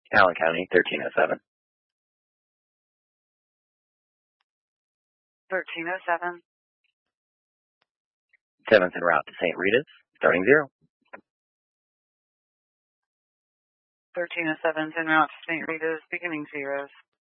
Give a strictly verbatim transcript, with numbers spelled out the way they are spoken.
Allen County, thirteen oh seven. thirteen oh seven. seventh en route to Saint Rita's, starting zero. thirteen oh seven, en route to Saint Rita's, beginning zeros.